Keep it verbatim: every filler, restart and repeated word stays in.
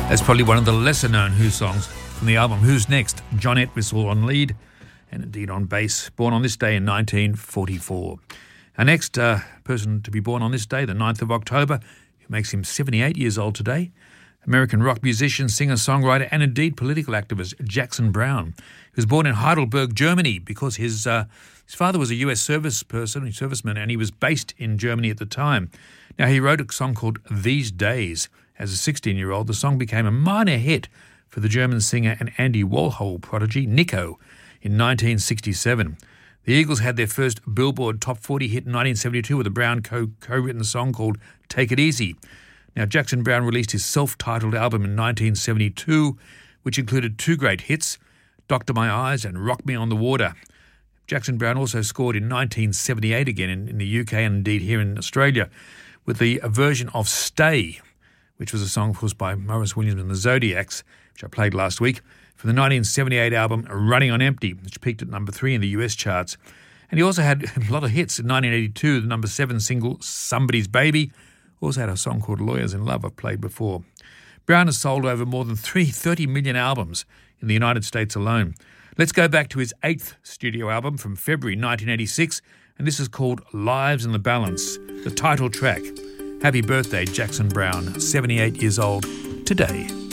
That's probably one of the lesser-known Who songs from the album Who's Next? John Entwistle on lead and indeed on bass, born on this day in nineteen forty-four. Our next uh, person to be born on this day, the ninth of October, who makes him seventy-eight years old today, American rock musician, singer, songwriter and indeed political activist Jackson Browne, who was born in Heidelberg, Germany, because his uh, his father was a U S service person, a serviceman, and he was based in Germany at the time. Now, he wrote a song called These Days. As a sixteen-year-old, the song became a minor hit for the German singer and Andy Warhol prodigy Nico in nineteen sixty-seven. The Eagles had their first Billboard Top forty hit in nineteen seventy-two with a Browne co- co-written song called Take It Easy. Now, Jackson Browne released his self-titled album in nineteen seventy-two, which included two great hits, Doctor My Eyes and Rock Me on the Water. Jackson Browne also scored in nineteen seventy-eight again in, in the U K and indeed here in Australia with the version of Stay, which was a song, of course, by Maurice Williams and the Zodiacs, which I played last week, from the nineteen seventy-eight album Running on Empty, which peaked at number three in the U S charts. And he also had a lot of hits. In nineteen eighty-two, the number seven single, Somebody's Baby, also had a song called Lawyers in Love I've played before. Browne has sold over more than thirty million albums in the United States alone. Let's go back to his eighth studio album from February nineteen eighty-six, and this is called Lives in the Balance, the title track. Happy birthday, Jackson Browne, seventy-eight years old today.